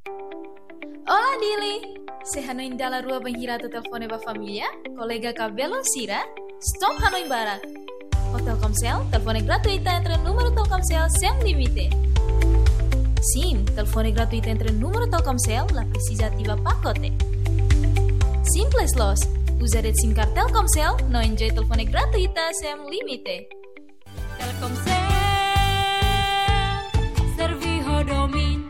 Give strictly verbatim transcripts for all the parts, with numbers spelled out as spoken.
Olá, Dili! Se Hanoi dalla rua banhirata telefone ba família, colega cabelo Sira, stop Hanoi Barak. O Telkomsel, telefone gratuita entre número Telkomsel sem limite. Sim, telefone gratuita entre número Telkomsel, la precisa ativa pacote. Simples los, usa det SIM card Telkomsel, no enjoy telefone gratuita sem limite. Telkomsel, serviho domin.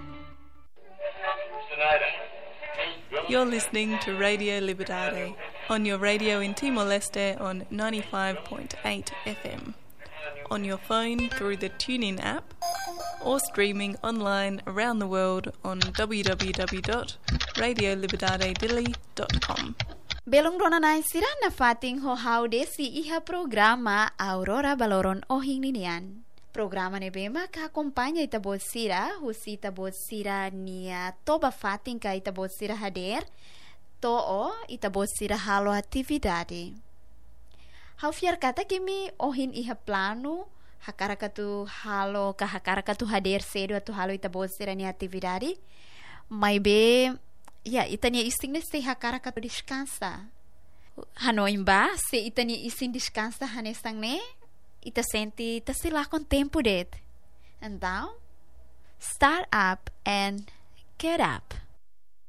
You're listening to Radio Libertad on your radio in Timor-Leste on ninety-five point eight F M, on your phone through the TuneIn app, or streaming online around the world on w w w dot radio libertad dili dot com. Belum ronanay sira na fating ho haude si iha programa Aurora Baloron Ohing Ninian. Programa ne bema ka acompanha itabot sira, husi itabot sira nia toba fating ka itabot sira hader, too itabot sira halo atividade. Hau fiar kata kimi ohin iha plano, hakara katu halo ka hakara katu hader cedo atu halo itabot sira nia atividade, mai be, ya itania isting ne se hakara katu descansa. Hanoi ba se itania ising descansa hanesang ne, ita senti ita sila com tempo det. Então, start up and get up.